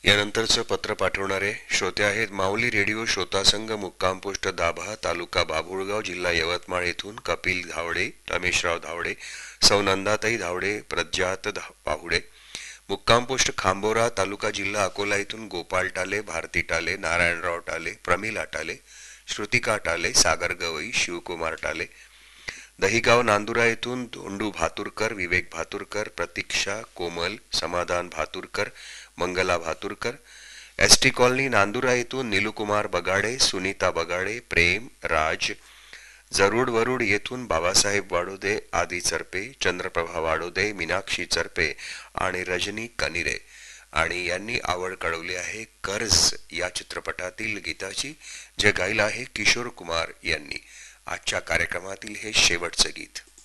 यानंतरचं पत्र पाठवणारे श्रोते आहेत माऊली रेडिओ श्रोता संघ, मुक्काम पोस्ट दाभा, तालुका बाभुळगाव, जिल्हा यवतमाळ येथून कपिल धावडे, रमेशराव धावडे, सौ नंदाताई धावडे, प्रज्ञात पाहुडे. मुक्काम पोस्ट खांबोरा, तालुका जिल्हा अकोला येथून गोपाळ टाले, भारती टाले, नारायणराव टाले, प्रमिला टाले, श्रुतिका टाले, सागर गवई, शिवकुमार टाले. दहिगाव नांदुरा येथून धोंडू भातुरकर, विवेक भातुरकर, प्रतीक्षा कोमल, समाधान भातुरकर, मंगला भातुरकर. एसटी कॉलनी नांदुरा येथून नीलुकुमार बगाडे, सुनीता बगाडे, प्रेम राज. जरूड वरुड येथून बाबासाहेब वाडोदे, आदी चरपे, चंद्रप्रभा वाडोदे, मीनाक्षी चरपे आणि रजनी कनिरे. आणि यांनी आवड कळवली आहे कर्ज या चित्रपटातील गीताची, जे गायलं आहे किशोर कुमार यांनी. आजच्या कार्यक्रमातील हे शेवटचं गीत.